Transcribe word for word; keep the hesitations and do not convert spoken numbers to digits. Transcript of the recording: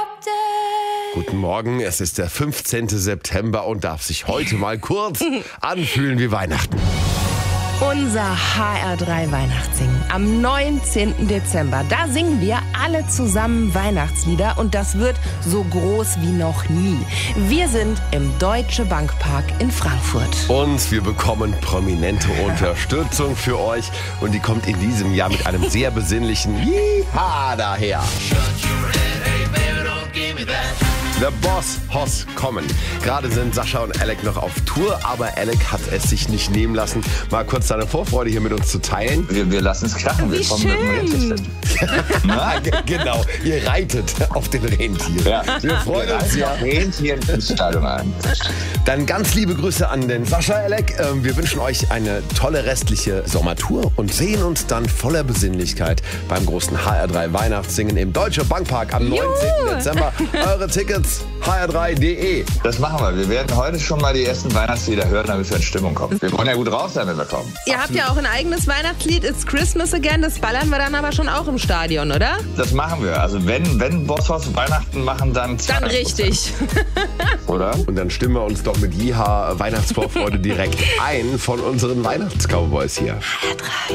Guten Morgen, es ist der fünfzehnten September und darf sich heute mal kurz anfühlen wie Weihnachten. Unser H R drei Weihnachtssingen am neunzehnten Dezember. Da singen wir alle zusammen Weihnachtslieder und das wird so groß wie noch nie. Wir sind im Deutsche Bank Park in Frankfurt. Und wir bekommen prominente Unterstützung für euch und die kommt in diesem Jahr mit einem sehr besinnlichen Yeehaw daher. The Boss Hoss kommen. Gerade sind Sascha und Alec noch auf Tour, aber Alec hat es sich nicht nehmen lassen, mal kurz seine Vorfreude hier mit uns zu teilen. Wir, wir lassen es krachen, wir Wie kommen mit dem Rentier. Ja, g- genau, ihr reitet auf den Rentier. Ja. Wir freuen uns ja. Rentier ins Stadion ein. Dann ganz liebe Grüße an den Sascha, Alec. Ähm, Wir wünschen euch eine tolle restliche Sommertour und sehen uns dann voller Besinnlichkeit beim großen H R drei Weihnachtssingen im Deutsche Bank Park am neunzehnten Dezember. Eure Tickets H R drei punkt de. Das machen wir. Wir werden heute schon mal die ersten Weihnachtslieder hören, damit wir in Stimmung kommen. Wir wollen ja gut raus sein, wenn wir kommen. Ihr habt ja auch ein eigenes Weihnachtslied, It's Christmas Again. Das ballern wir dann aber schon auch im Stadion, oder? Das machen wir. Also wenn, wenn Bosshaus Weihnachten machen, dann... Dann richtig. Oder? Und dann stimmen wir uns doch mit Jiha Weihnachtsvorfreude direkt ein von unseren Weihnachtscowboys hier. H R drei.